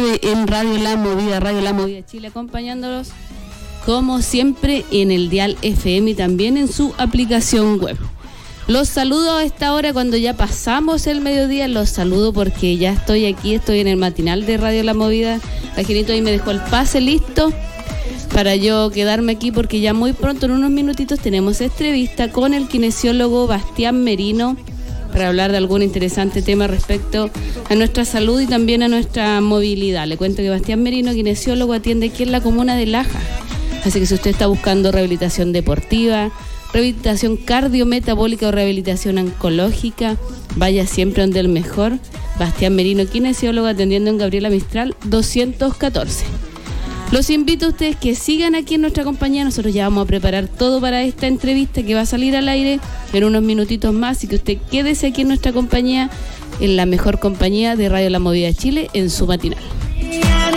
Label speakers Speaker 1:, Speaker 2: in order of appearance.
Speaker 1: tarde en Radio La Movida Chile, acompañándolos como siempre en el dial FM y también en su aplicación web. Los saludo a esta hora cuando ya pasamos el mediodía, los saludo porque ya estoy aquí, estoy en el matinal de Radio La Movida. La Genito ahí me dejó el pase listo para yo quedarme aquí porque ya muy pronto, en unos minutitos, tenemos entrevista con el kinesiólogo Bastián Merino para hablar de algún interesante tema respecto a nuestra salud y también a nuestra movilidad. Le cuento que Bastián Merino, kinesiólogo, atiende aquí en la comuna de Laja. Así que si usted está buscando rehabilitación deportiva, rehabilitación cardiometabólica o rehabilitación oncológica, vaya siempre donde el mejor. Bastián Merino, kinesiólogo, atendiendo en Gabriela Mistral 214. Los invito a ustedes que sigan aquí en nuestra compañía. Nosotros ya vamos a preparar todo para esta entrevista que va a salir al aire en unos minutitos más, y que usted quédese aquí en nuestra compañía, en la mejor compañía de Radio La Movida Chile, en su matinal.